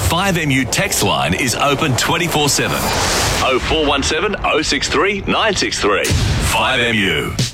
5MU text line is open 24/7. 0417 063 963. 5MU.